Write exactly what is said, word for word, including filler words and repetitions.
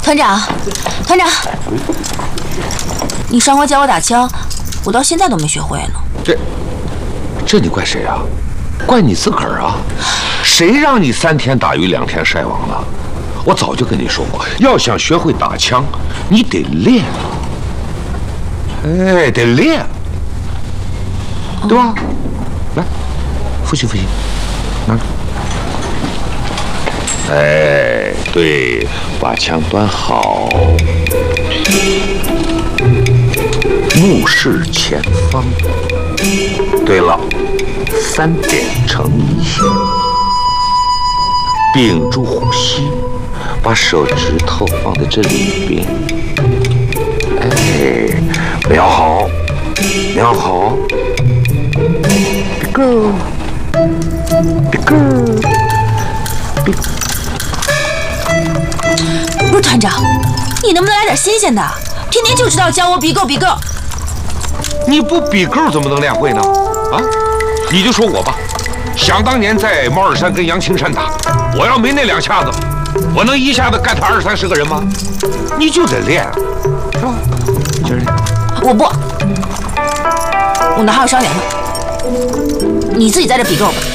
团长，团长，你上回教我打枪，我到现在都没学会呢。 这，这你怪谁啊？怪你自个儿啊！谁让你三天打鱼两天晒网了？我早就跟你说过，要想学会打枪，你得练。哎，得练，对吧？来，复习复习，拿着。哎，对，把枪端好，目视前方。对了，三点成一线，屏住呼吸，把手指头放在这里边。哎，瞄好，瞄好。别go，别go，别。 不是团长，你能不能来点新鲜的？天天就知道教我比够比够。 你不比够怎么能练会呢？啊，你就说我吧，想当年在猫耳山跟杨青山打，我要没那两下子，我能一下子干他二三十个人吗？你就得练，是吧？接着练。 我不，我哪还有伤员呢？你自己在这比够吧。